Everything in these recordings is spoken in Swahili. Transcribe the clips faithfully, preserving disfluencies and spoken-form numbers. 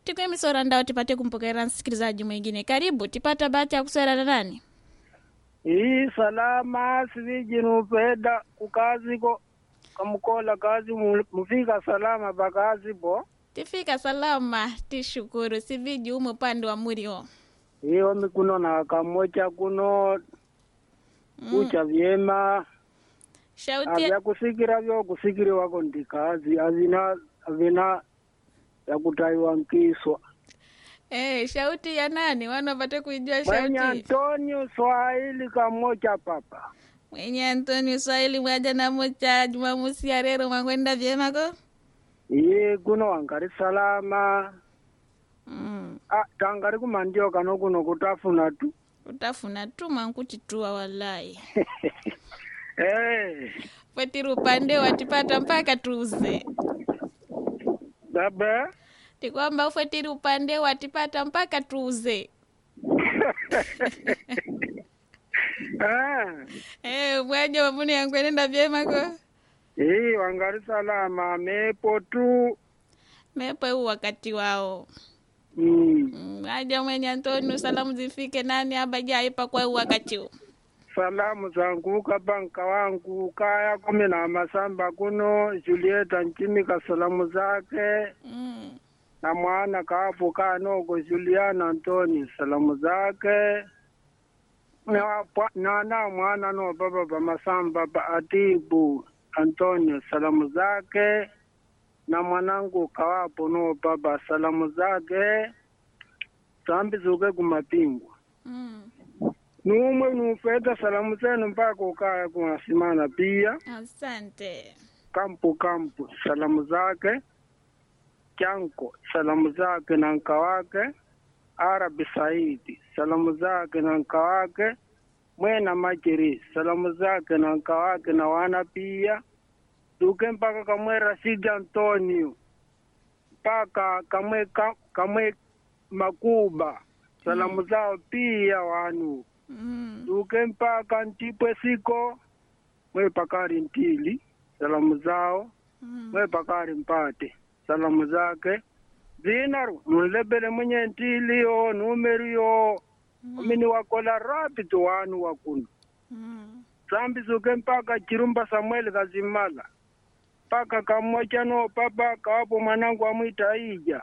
Tikwe misora ndao tipate kumpokera msikilizaji mwingine. Karibu, tipata bahati ya kuswera na nani? Hii salama siviji nupeda kukazi ko kamukola kazi mufika salama bakazi bo. Tifika salama, tishukuru. Siviji umu pande wa murio. Hiyo mikuno na kamocha kuno kucha vyema. Shauti Avya kusikira vyo kusikiri wako ndikazi. Avina, avina ya kutaiwa nkiswa. Eh, shauti ya nani? Wana pate kuijua shauti. Mwenye Antonio Swahili kamocha papa. Mwenye Antonio Swahili mwaja na mocha Jumamosi ya rero mwangwenda vyema ko? Iye kuno wangari salama. Mm. Ah, tangari kumandio kano kuno kutafuna tu. Utafuna tu mankuchitua wallahi. Eh. Fetiru upande watipata mpaka tuuze. Baba. Ni kwamba ufetiri upande watipata mpaka tuuze. Ah. Eh, mwaje wamuni yangu enenda vyema ko? Eh, wangari salama mepo tu. Mepo huu wakati wao. Mm. Mwaje mwenye Antonio salamu zifike nani abaja ipa kwa huu wakati huu. Salamu zangu kabanka wangu kaya kumi na masamba kuno Julieta Nchimika salamu zake. Mm. Na mwana kapo kanogo Juliana Antoni salamu zake. Na, wapa, na na mwana no baba ba masamba ba Atibu Antonio salamu zake. Na mwanangu kawapo no baba salamu zake. Sambi zuke kumapingwa. Mm. Numwe nufeta salamu zenu mpaka ukaya kunasimana pia. Asante. Kampu kampu salamu zake. Chanko salamu zake na nka wake. Arabi Saidi salamu zake na nka wake. Mwena Majiri salamu zake na nka wake na wana pia. Duke mpaka kamwe Rashidi Antonio. Mpaka kamwe, kamwe Makuba salamu zao pia wanu. Mm. Duke mpaka Ntipwe Siko. Mwe pakari Ntili salamu zao. Mm. Mwe pakari Mpate salamu zake. Zinaru nulebele mwenye Ntili yo numeri yo. Mm. Umini wakola rapi tu wanu wakunu. Mm. Sambi zuke mpaka Chirumba Samuel Kazimala. Paka kamocha no papa kawapo mwanangu wa mwita Ija.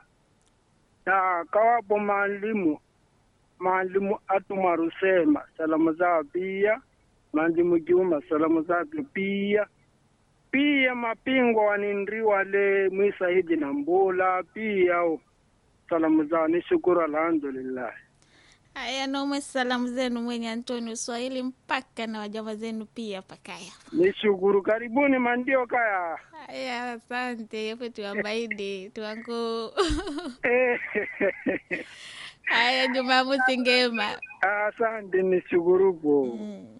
Na kawapo maalimu. Maalimu Atuma Rusema salamu zao pia. Maalimu Juma salamu zake pia. Pia mapingwa wanindri wale Mwisa Hidi na Mbula pia o. Salamu zao ni shukuru alhamdulillah. Haya nomwe salamu zenu mwenye Antonio Swahili mpaka na wajama zenu pia pakaya. Ni shukuru karibuni mandio kaya. Haya asante yope tuambaidi tuangu. Haya Jumamosi ngema. Asante ni shukuru po. Mm.